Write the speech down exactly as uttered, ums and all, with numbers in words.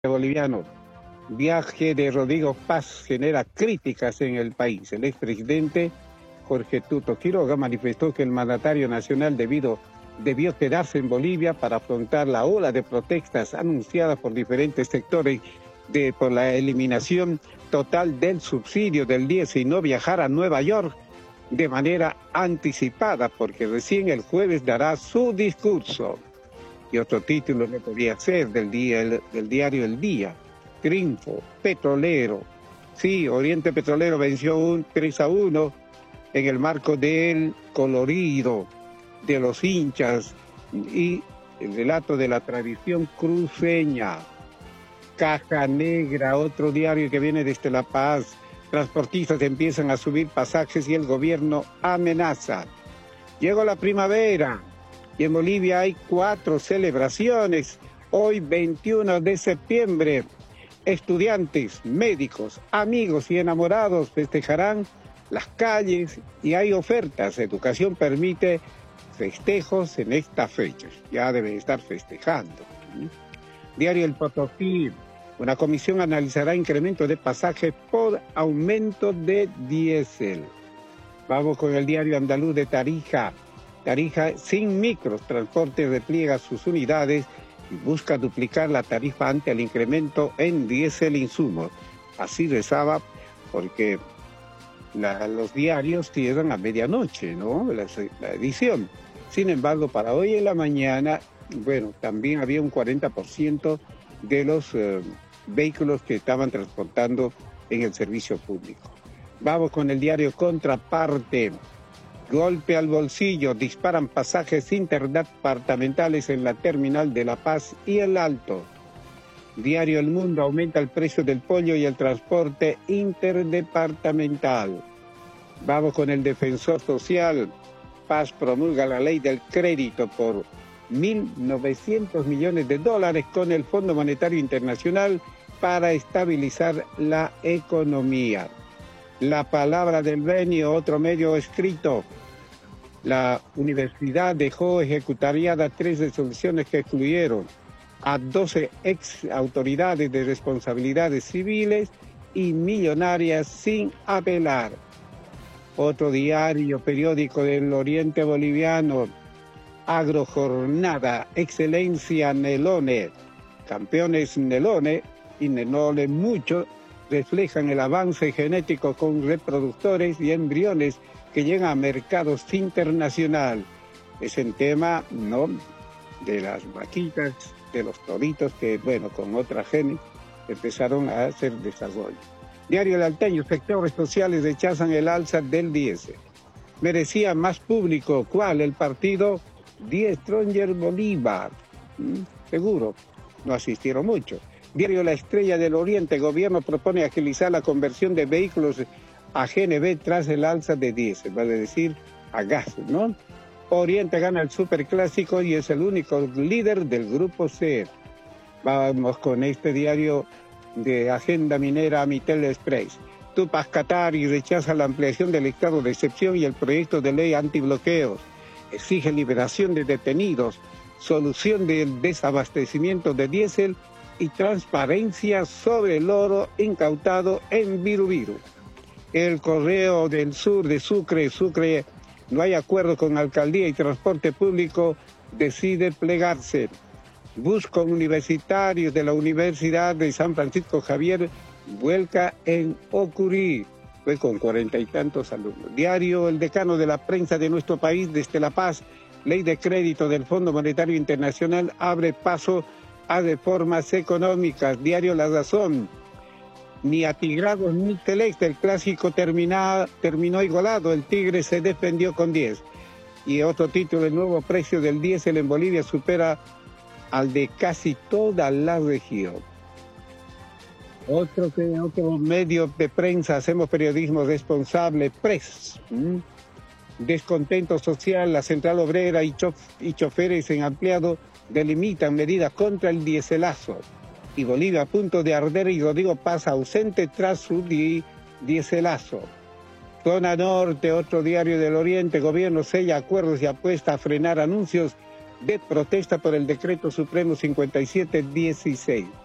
boliviano. Viaje de Rodrigo Paz genera críticas en el país. El expresidente Jorge Tuto Quiroga manifestó que el mandatario nacional debido, debió quedarse en Bolivia para afrontar la ola de protestas anunciadas por diferentes sectores de, por la eliminación total del subsidio del diésel y no viajar a Nueva York de manera anticipada, porque recién el jueves dará su discurso. Y otro título no podía ser del, día, el, del diario El Día. Triunfo petrolero. Sí, Oriente Petrolero venció un tres a uno en el marco del colorido de los hinchas y el relato de la tradición cruceña. Caja Negra, otro diario que viene desde La Paz. Transportistas empiezan a subir pasajes y el gobierno amenaza. Llegó la primavera y en Bolivia hay cuatro celebraciones. Hoy, veintiuno de septiembre, estudiantes, médicos, amigos y enamorados festejarán las calles y hay ofertas. Educación permite festejos en estas fechas. Ya deben estar festejando. Diario El Potosí. Una comisión analizará incremento de pasajes por aumento de diésel. Vamos con el diario andaluz de Tarija. Tarija sin micros, transporte repliega sus unidades y busca duplicar la tarifa ante el incremento en diésel insumos. Así rezaba porque la, los diarios cierran a medianoche, ¿no? La, la edición. Sin embargo, para hoy en la mañana, bueno, también había un cuarenta por ciento de los eh, vehículos que estaban transportando en el servicio público. Vamos con el diario Contraparte. Golpe al bolsillo, disparan pasajes interdepartamentales en la terminal de La Paz y El Alto. Diario El Mundo, aumenta el precio del pollo y el transporte interdepartamental. Vamos con el Defensor Social. Paz promulga la ley del crédito por mil novecientos millones de dólares con el Fondo Monetario Internacional para estabilizar la economía. La Palabra del Benio, otro medio escrito. La universidad dejó ejecutariadas tres resoluciones que excluyeron a doce ex autoridades de responsabilidades civiles y millonarias sin apelar. Otro diario, periódico del Oriente Boliviano. Agrojornada, Excelencia Nelone. Campeones Nelone y Nelone mucho reflejan el avance genético con reproductores y embriones que llegan a mercados internacionales. Es el tema, ¿no?, de las vaquitas, de los toritos que, bueno, con otra genes empezaron a hacer desarrollo. Diario El Alteño, sectores sociales rechazan el alza del diésel. Merecía más público. ¿Cuál? El partido Die Stronger Bolívar. ¿Mm? Seguro, no asistieron mucho. Diario La Estrella del Oriente, gobierno propone agilizar la conversión de vehículos a G N V tras el alza de diésel, vale decir, a gas, ¿no? Oriente gana el superclásico y es el único líder del grupo C. Vamos con este diario de Agenda Minera Mitel Express. Tupac Katari rechaza la ampliación del estado de excepción y el proyecto de ley antibloqueos. Exige liberación de detenidos, solución del desabastecimiento de diésel y transparencia sobre el oro incautado en Virubiru. El Correo del Sur de Sucre, Sucre, no hay acuerdo con Alcaldía y Transporte Público, decide plegarse. Bus con universitarios de la Universidad de San Francisco Javier vuelca en Ocurí, fue con cuarenta y tantos alumnos. Diario El Decano de la Prensa de nuestro país, desde La Paz, ley de crédito del Fondo Monetario Internacional abre paso a reformas económicas. Diario La Razón. Ni atigrados ni Celeste, el clásico termina, terminó igualado, el Tigre se defendió con diez. Y otro título, el nuevo precio del diésel en Bolivia supera al de casi toda la región. Otro, otro medio de prensa, hacemos periodismo responsable, Press. ¿Mm? Descontento social, la Central Obrera y, chof y choferes en ampliado delimitan medidas contra el diéselazo. Y Bolivia a punto de arder y Rodrigo Paz ausente tras su di diéselazo. Zona Norte, otro diario del Oriente, gobierno sella acuerdos y apuesta a frenar anuncios de protesta por el decreto supremo cincuenta y siete dieciséis.